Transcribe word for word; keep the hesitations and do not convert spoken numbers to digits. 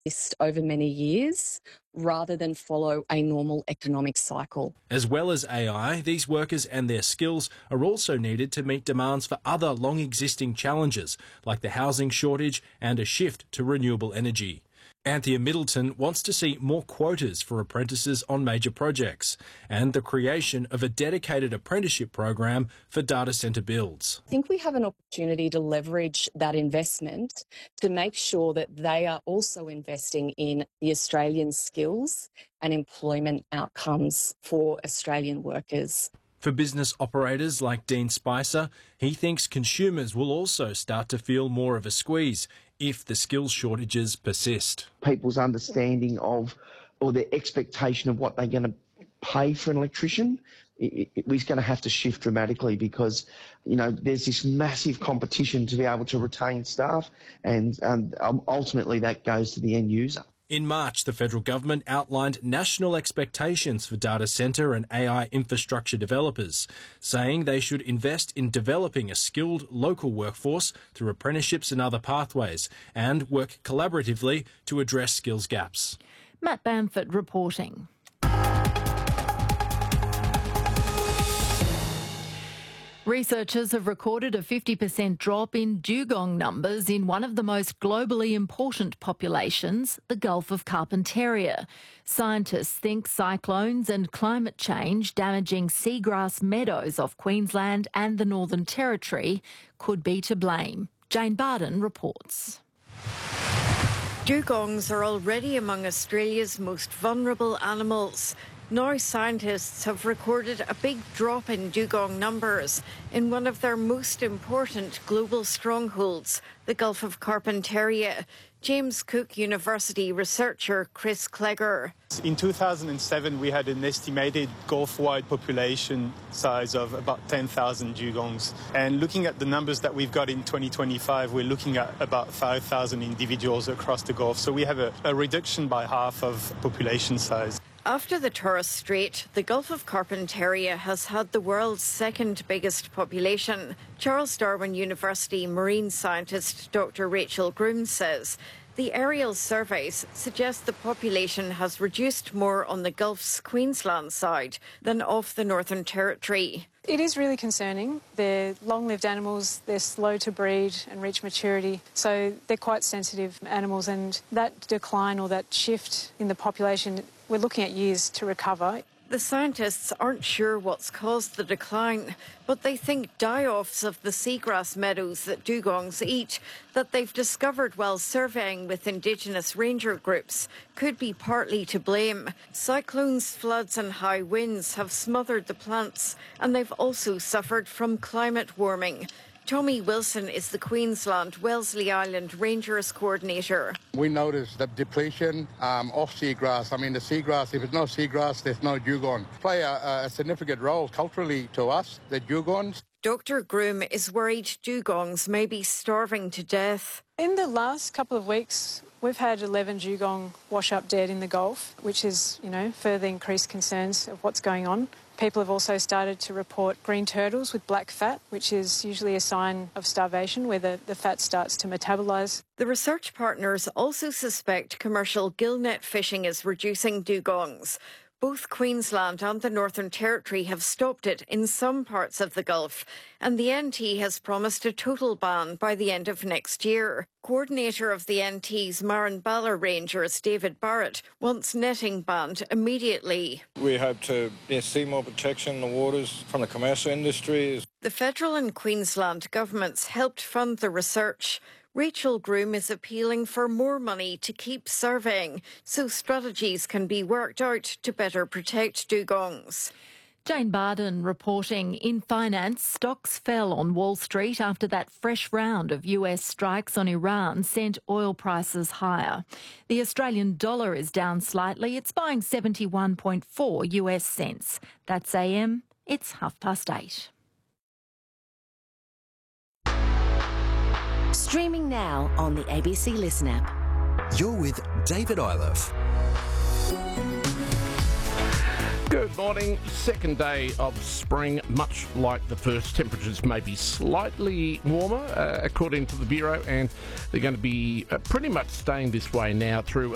persist over many years rather than follow a normal economic cycle. As well as A I, these workers and their skills are also needed to meet demands for other long-existing challenges, like the housing shortage and a shift to renewable energy. Anthea Middleton wants to see more quotas for apprentices on major projects and the creation of a dedicated apprenticeship program for data centre builds. I think we have an opportunity to leverage that investment to make sure that they are also investing in the Australian skills and employment outcomes for Australian workers. For business operators like Dean Spicer, he thinks consumers will also start to feel more of a squeeze if the skills shortages persist. People's understanding of, or their expectation of what they're going to pay for an electrician, it, it, is going to have to shift dramatically because, you know, there's this massive competition to be able to retain staff, and um, ultimately that goes to the end user. In March, the federal government outlined national expectations for data centre and A I infrastructure developers, saying they should invest in developing a skilled local workforce through apprenticeships and other pathways, and work collaboratively to address skills gaps. Matt Bamford reporting. Researchers have recorded a fifty percent drop in dugong numbers in one of the most globally important populations, the Gulf of Carpentaria. Scientists think cyclones and climate change damaging seagrass meadows off Queensland and the Northern Territory could be to blame. Jane Barden reports. Dugongs are already among Australia's most vulnerable animals. Now scientists have recorded a big drop in dugong numbers in one of their most important global strongholds, the Gulf of Carpentaria. James Cook University researcher Chris Clegger. In two thousand seven, we had an estimated Gulf-wide population size of about ten thousand dugongs. And looking at the numbers that we've got in twenty twenty-five, we're looking at about five thousand individuals across the Gulf. So we have a, a reduction by half of population size. After the Torres Strait, the Gulf of Carpentaria has had the world's second biggest population. Charles Darwin University marine scientist Doctor Rachel Groom says the aerial surveys suggest the population has reduced more on the Gulf's Queensland side than off the Northern Territory. It is really concerning. They're long-lived animals, they're slow to breed and reach maturity, so they're quite sensitive animals, and that decline or that shift in the population, we're looking at years to recover. The scientists aren't sure what's caused the decline, but they think die-offs of the seagrass meadows that dugongs eat, that they've discovered while surveying with Indigenous ranger groups, could be partly to blame. Cyclones, floods and high winds have smothered the plants, and they've also suffered from climate warming. Tommy Wilson is the Queensland Wellesley Island Rangers coordinator. We noticed the depletion um, of seagrass. I mean, the seagrass, if it's no seagrass, there's no dugong. Play a, a significant role culturally to us, the dugongs. Doctor Groom is worried dugongs may be starving to death. In the last couple of weeks, we've had eleven dugong wash up dead in the Gulf, which is, you know, further increased concerns of what's going on. People have also started to report green turtles with black fat, which is usually a sign of starvation, where the, the fat starts to metabolise. The research partners also suspect commercial gillnet fishing is reducing dugongs. Both Queensland and the Northern Territory have stopped it in some parts of the Gulf, and the N T has promised a total ban by the end of next year. Coordinator of the N T's Marranballa Rangers, David Barrett, wants netting banned immediately. We hope to yeah, see more protection in the waters from the commercial industry. The federal and Queensland governments helped fund the research. Rachel Groom is appealing for more money to keep surveying so strategies can be worked out to better protect dugongs. Jane Barden reporting. In finance, stocks fell on Wall Street after that fresh round of U S strikes on Iran sent oil prices higher. The Australian dollar is down slightly. It's buying seventy-one point four U S cents. That's A M. It's half past eight. Streaming now on the A B C Listen app. You're with David Iliff. Good morning. Second day of spring, much like the first. Temperatures may be slightly warmer, uh, according to the Bureau, and they're going to be uh, pretty much staying this way now through